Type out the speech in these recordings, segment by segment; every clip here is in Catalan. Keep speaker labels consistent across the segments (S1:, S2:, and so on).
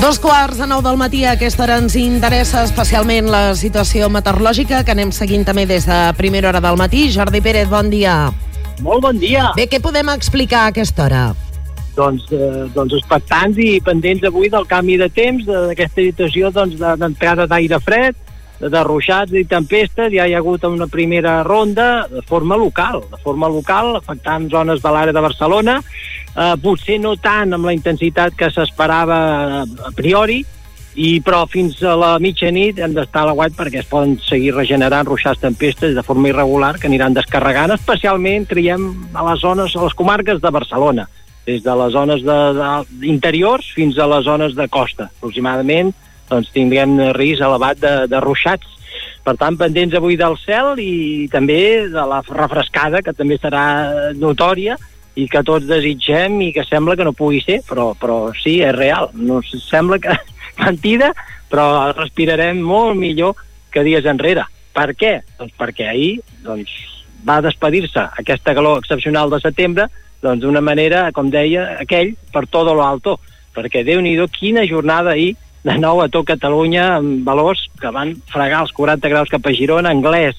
S1: 2:15 del matí. A aquesta hora ens interessa especialment la situació meteorològica, que anem seguint també des de primera hora del matí. Jordi Pérez, bon dia.
S2: Molt bon dia.
S1: Bé, què podem explicar a aquesta hora?
S2: Doncs expectants i pendents avui del canvi de temps, d'aquesta situació d'entrada d'aire fred, de ruixats i tempestes. Ja hi ha hagut una primera ronda de forma local, afectant zones de l'àrea de Barcelona, potser no tant amb la intensitat que s'esperava a priori, però fins a la mitjanit hem d'estar a l'aguait perquè es poden seguir regenerant ruixats, tempestes de forma irregular que aniran descarregant, especialment creiem a les comarques de Barcelona, des de les zones interiors fins a les zones de costa. Aproximadament tindrem risc elevat de ruixats. Per tant, pendents avui del cel i també de la refrescada, que també serà notòria i que tots desitgem i que sembla que no pugui ser, però sí, és real. No sembla que mentida, però respirarem molt millor que dies enrere. Per què? Doncs perquè ahir va despedir-se aquesta calor excepcional de setembre d'una manera, com deia aquell, per todo lo alto, perquè Déu-n'hi-do quina jornada ahir, de nou a tot Catalunya, amb valors que van fregar els 40 graus cap a Girona, Anglès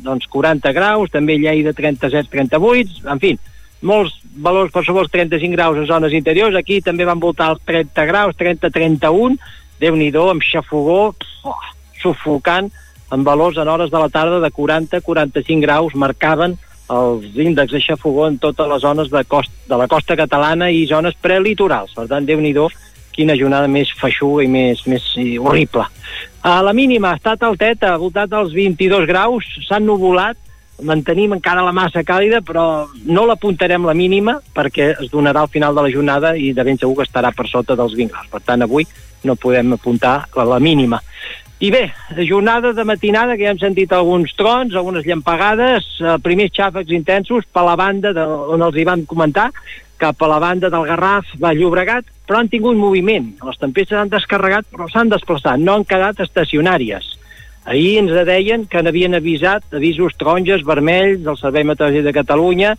S2: 40 graus, també Lleida 37-38, en fi, molts valors per sobre els 35 graus en zones interiors. Aquí també van voltar els 30 graus, 30-31, Déu-n'hi-do, amb xafogó, sufocant, amb valors en hores de la tarda de 40-45 graus, marcaven els índexs de xafogó en totes les zones de la costa catalana i zones prelitorals. Per tant, Déu-n'hi-do, quina jornada més feixuga i més horrible. La mínima ha estat alteta, ha voltat als 22 graus, s'han nuvolat, mantenim encara la massa càlida, però no l'apuntarem la mínima perquè es donarà al final de la jornada i de ben segur que estarà per sota dels 20 graus. Per tant, avui no podem apuntar la mínima. I bé, jornada de matinada, que ja hem sentit alguns trons, algunes llampegades, primers xàfecs intensos per la banda on els hi vam comentar, cap a la banda del Garraf, Baix Llobregat, però han tingut moviment. Les tempestes han descarregat, però s'han desplaçat, no han quedat estacionàries. Ahir ens deien que n'havien avisat avisos taronges, vermells, del Servei Meteorològic de Catalunya,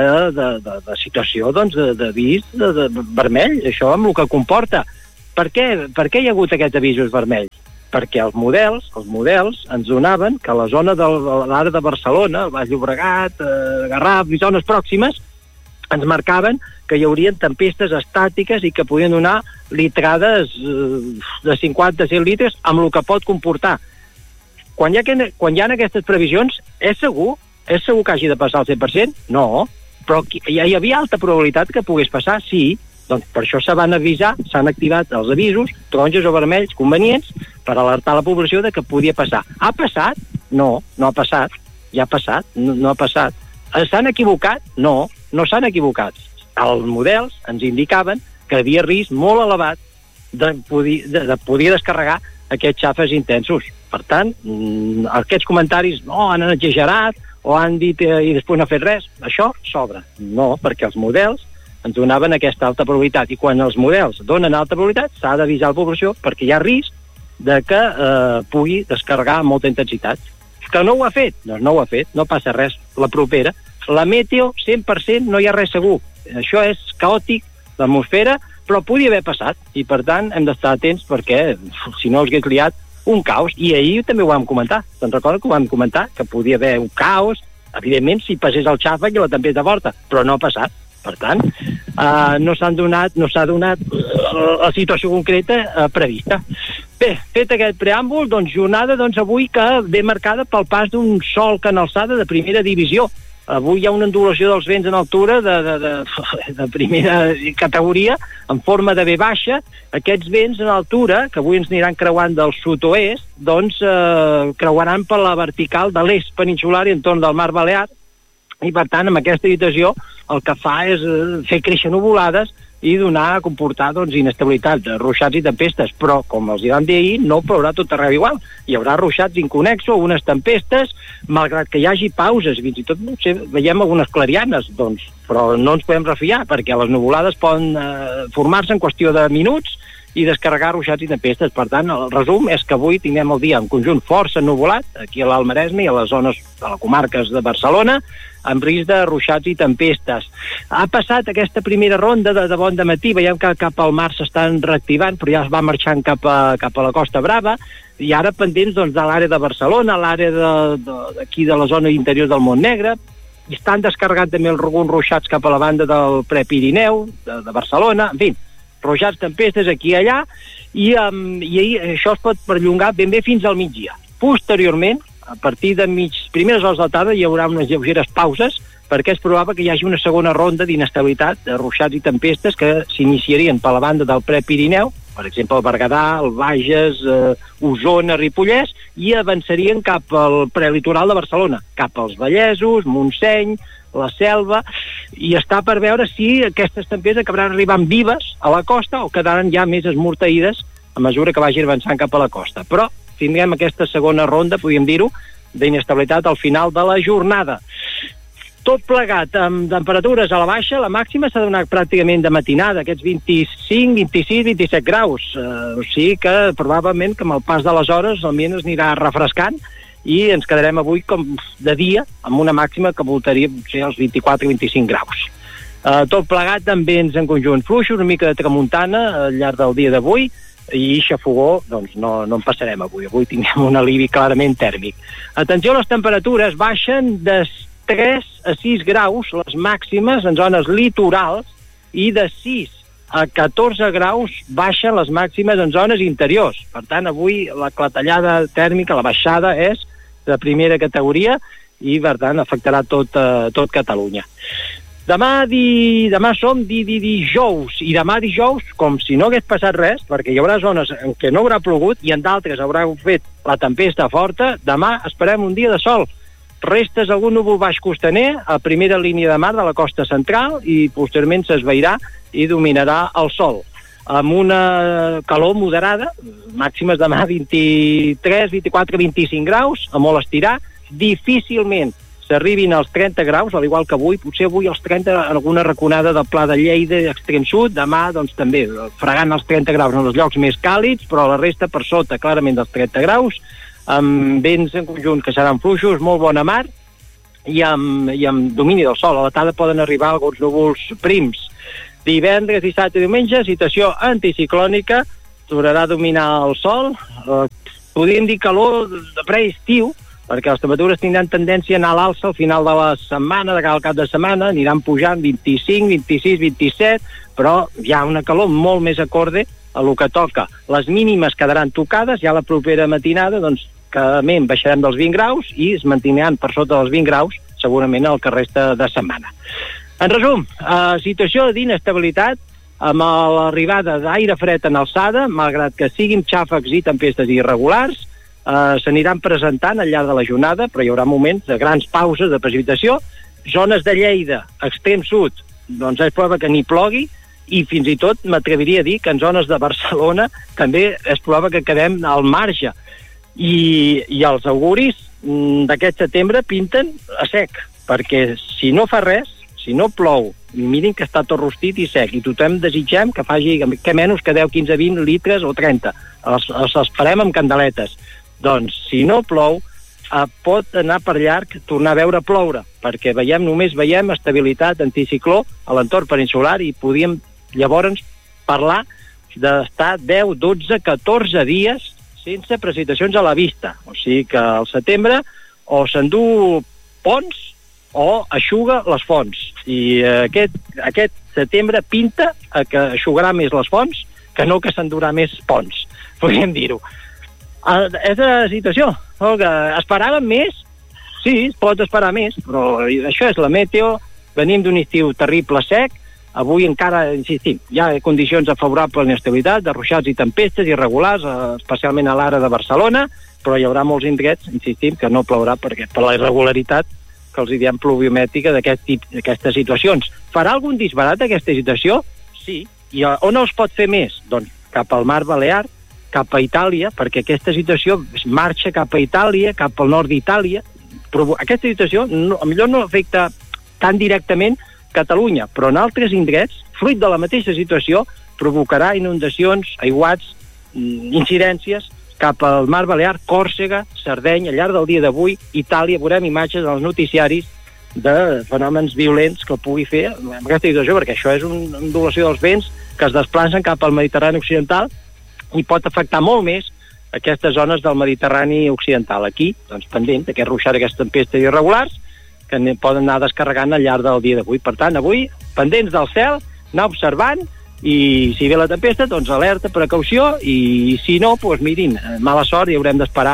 S2: de situació, d'avís vermell, això amb el que comporta. Per què hi ha hagut aquests avisos vermells? Perquè els models ens donaven que a la zona de l'àrea de Barcelona, el Baix Llobregat, Garraf i zones pròximes, ens marcaven que hi haurien tempestes estàtiques i que podien donar litrades de 50-100 litres amb el que pot comportar. Quan hi ha aquestes previsions, és segur que hagi de passar el 100%? No, però hi havia alta probabilitat que pogués passar, sí. Doncs per això se van avisar, s'han activat els avisos, taronges o vermells convenients, per alertar la població de que podia passar. Ha passat? No ha passat. Ja ha passat, no ha passat. S'han equivocat? No s'han equivocat. Els models ens indicaven que hi havia risc molt elevat de poder descarregar aquests xàfecs intensos. Per tant, aquests comentaris han exagerat o han dit i després no ha fet res, això sobra. No, perquè els models ens donaven aquesta alta probabilitat, i quan els models donen alta probabilitat s'ha d'avisar la població perquè hi ha risc de que pugui descarregar amb molta intensitat. Que no ho ha fet? Doncs no ho ha fet, no passa res. La propera, la meteo 100% no hi ha res segur, això és caòtic, l'atmosfera, però podia haver passat, i per tant hem d'estar atents perquè si no us hagués liat un caos, i ahir també ho vam comentar. Te'n recordes que ho vam comentar? Que podia haver un caos, evidentment si passés el xàfec i la tempesta forta, però no ha passat. Per tant, no s'ha donat la situació concreta prevista. Bé, fet aquest preàmbul, jornada avui que ve marcada pel pas d'un sol en alçada de primera divisió. Avui hi ha una ondulació dels vents en altura de primera categoria, en forma de V baixa. Aquests vents en altura, que avui ens aniran creuant del sud-oest, creuaran per la vertical de l'est peninsular i entorn del Mar Balear, i per tant amb aquesta situació el que fa és fer créixer nuvolades i comportar inestabilitat, ruixats i tempestes, però com els vam dir ahir, no plourà tot arreu igual. Hi haurà ruixats inconexos, unes tempestes, malgrat que hi hagi pauses, fins i tot veiem algunes clarianes, però no ens podem refiar, perquè les nuvolades poden formar-se en qüestió de minuts i descarregar ruixats i tempestes. Per tant, el resum és que avui tinguem el dia en conjunt força ennuvolat, aquí a l'Alt Maresme i a les zones de les comarques de Barcelona, amb risc de ruixats i tempestes. Ha passat aquesta primera ronda de bon dematí, veiem que cap al mar s'estan reactivant, però ja es va marxant cap a la Costa Brava, i ara pendents doncs, de l'àrea de Barcelona, l'àrea d'aquí de la zona interior del Montnegre, i estan descarregant també alguns ruixats cap a la banda del Prepirineu, de Barcelona, en fi, ruixats, tempestes aquí i allà, i això es pot perllongar ben bé fins al migdia. Posteriorment, a partir de primeres hores de la tarda, hi haurà unes lleugeres pauses, perquè és probable que hi hagi una segona ronda d'inestabilitat, de ruixats i tempestes que s'iniciarien per la banda del Prepirineu, per exemple el Berguedà, el Bages, Osona, Ripollès, i avançarien cap al prelitoral de Barcelona, cap als Vallesos, Montseny, la Selva, i està per veure si aquestes tempestes acabaran arribant vives a la costa o quedaran ja més esmorteïdes a mesura que vagin avançant cap a la costa. Però tindrem aquesta segona ronda, podríem dir-ho, d'inestabilitat al final de la jornada. Tot plegat amb temperatures a la baixa, la màxima s'ha donat pràcticament de matinada, aquests 25, 26, 27 graus. O sigui que probablement que amb el pas de les hores l'ambient es anirà refrescant i ens quedarem avui com de dia amb una màxima que voltaria potser els 24-25 graus. Tot plegat amb vents en conjunt fluixos, una mica de tramuntana al llarg del dia d'avui, i xafogó, doncs no en passarem avui. Avui tinguem un alivi clarament tèrmic. Atenció, les temperatures baixen de 3 a 6 graus, les màximes en zones litorals, i de 6 a 14 graus baixen les màximes en zones interiors. Per tant, avui la clatellada tèrmica, la baixada, és de primera categoria i, per tant, afectarà tot Catalunya. Demà som dijous, i demà dijous, com si no hagués passat res, perquè hi haurà zones en què no haurà plogut i en d'altres haurà fet la tempesta forta, demà esperem un dia de sol. Restes algun núvol baix costaner a primera línia de mar de la costa central i posteriorment s'esvairà i dominarà el sol, amb una calor moderada, màximes demà 23, 24, 25 graus, a molt estirar, difícilment s'arribin als 30 graus, al igual que avui, potser avui als 30, alguna raconada del Pla de Lleida, extrem sud, demà doncs també fregant els 30 graus en els llocs més càlids, però la resta per sota clarament dels 30 graus, amb vents en conjunt que seran fluixos, molt bona mar, i amb domini del sol. A la tarda poden arribar alguns núvols prims. Divendres, dissabte i diumenge, situació anticiclònica, tornarà a dominar el sol, podríem dir calor de preestiu, perquè les temperatures tindran tendència a anar a l'alça al final de la setmana, de cada cap de setmana, aniran pujant 25, 26, 27, però hi ha una calor molt més acorde a lo que toca. Les mínimes quedaran tocades, ja la propera matinada, doncs, clarament baixarem dels 20 graus i es mantindran per sota dels 20 graus segurament el que resta de setmana. En resum, situació d'inestabilitat amb l'arribada d'aire fred en alçada, malgrat que siguin xàfecs i tempestes irregulars, s'aniran presentant al llarg de la jornada, però hi haurà moments de grans pauses de precipitació. Zones de Lleida, extrem sud, doncs és probable que n'hi plogui, i fins i tot m'atreviria a dir que en zones de Barcelona també és probable que quedem al marge. I els auguris d'aquest setembre pinten a sec, perquè si no fa res, si no plou, mirin que està tot rostit i sec, i tothom desitgem que faci que menys que 10, 15, 20 litres o 30. Els esperem amb candeletes. Doncs, si no plou, pot anar per llarg tornar a veure ploure, perquè només veiem estabilitat anticicló a l'entorn peninsular i podíem llavors parlar d'estar 10, 12, 14 dies sense precipitacions a la vista. O sigui que al setembre o s'endú ponts o eixuga les fonts. I aquest setembre pinta que eixugarà més les fonts que no que s'endurà més ponts, podríem dir-ho. És la situació. Esperàvem més? Sí, es pot esperar més, però això és la meteo. Venim d'un estiu terrible sec. Avui encara, insistim, hi ha condicions favorables a l'inestabilitat, de ruixats i tempestes irregulars, especialment a l'àrea de Barcelona, però hi haurà molts indrets, insistim, que no plourà per la irregularitat que els diem pluviomètrica d'aquestes situacions. Farà algun disbarat aquesta situació? Sí. I on no es pot fer més? Doncs cap al mar Balear, cap a Itàlia, perquè aquesta situació marxa cap a Itàlia, cap al nord d'Itàlia. Però aquesta situació potser no afecta tan directament Catalunya, però en altres indrets, fruit de la mateixa situació, provocarà inundacions, aiguats, incidències cap al Mar Balear, Còrsega, Sardenya, al llarg del dia d'avui, Itàlia. Veurem imatges als noticiaris de fenòmens violents que pugui fer amb aquesta situació, perquè això és una ondulació dels vents que es desplacen cap al Mediterrani occidental i pot afectar molt més aquestes zones del Mediterrani occidental. Aquí, doncs, pendent d'aquest ruixat, aquestes tempestes irregulars que poden anar descarregant al llarg del dia d'avui. Per tant, avui, pendents del cel, anar observant, i si ve la tempesta, doncs alerta, precaució, i si no, doncs mirin, mala sort, i haurem d'esperar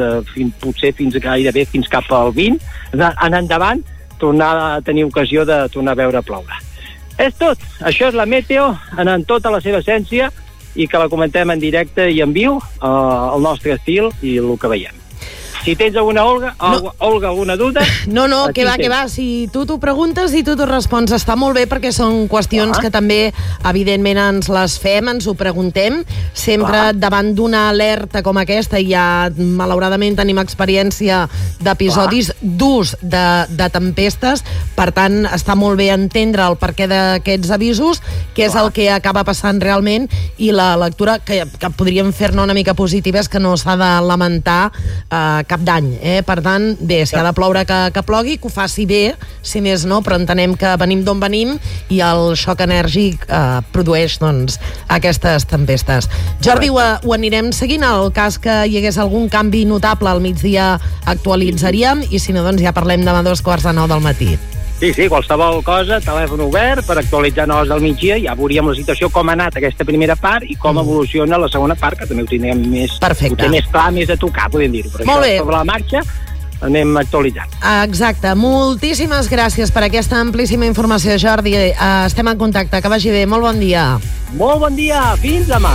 S2: potser gairebé fins cap al 20, en endavant, tornar a tenir ocasió de tornar a veure ploure. És tot, això és la meteo en tota la seva essència, i que la comentem en directe i en viu, al nostre estil i el que veiem. Si tens alguna, Olga, alguna duda...
S1: No, que va, si tu t'ho preguntes i tu t'ho respons, està molt bé, perquè són qüestions que també, evidentment, ens les fem, ens ho preguntem, sempre davant d'una alerta com aquesta, i ja, malauradament, tenim experiència d'episodis durs de tempestes, per tant, està molt bé entendre el perquè d'aquests avisos, què és el que acaba passant realment, i la lectura que podríem fer-ne una mica positiva és que no s'ha de lamentar cap d'any, Per tant, bé, si ha de ploure que plogui, que ho faci bé, si més no, però entenem que venim d'on venim i el xoc enèrgic produeix, doncs, aquestes tempestes. Jordi, ho anirem seguint. El cas que hi hagués algun canvi notable al migdia actualitzaríem, i si no, doncs ja parlem demà 8:45 del matí.
S2: Sí, qualsevol cosa, telèfon obert per actualitzar noves del migdia, ja veuríem la situació, com ha anat aquesta primera part i com evoluciona la segona part, que també ho tindrem més clar, més a tocar, podem dir-ho. Per
S1: molt
S2: això,
S1: bé.
S2: sobre la marxa, anem actualitzant.
S1: Exacte. Moltíssimes gràcies per aquesta amplíssima informació, Jordi. Estem en contacte. Que vagi bé. Molt bon dia.
S2: Molt bon dia. Fins demà.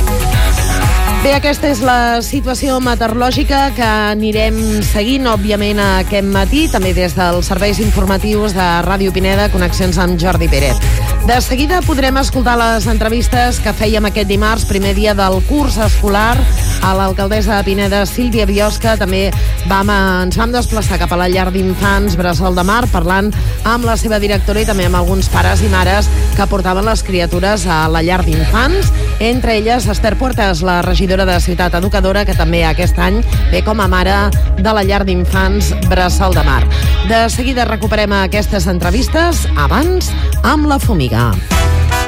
S1: Bé, aquesta és la situació meteorològica que anirem seguint, òbviament, aquest matí, també des dels serveis informatius de Ràdio Pineda, connexions amb Jordi Pérez. De seguida podrem escoltar les entrevistes que fèiem aquest dimarts, primer dia del curs escolar, a l'alcaldessa de Pineda, Sílvia Biosca. També ens vam desplaçar cap a la llar d'infants Bressol de Mar, parlant amb la seva directora i també amb alguns pares i mares que portaven les criatures a la llar d'infants, entre elles Esther Puertas, la regidora de Ciutat Educadora, que també aquest any ve com a mare de la llar d'infants Bressol de Mar. De seguida recuperem aquestes entrevistes, abans amb la Fumiga.